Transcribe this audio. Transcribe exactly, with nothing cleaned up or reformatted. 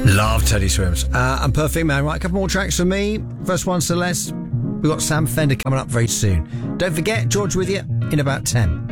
Love Teddy Swims. Uh, and Perfect Man. Right, a couple more tracks from me. First one, Celeste. We've got Sam Fender coming up very soon. Don't forget, George with you in about ten.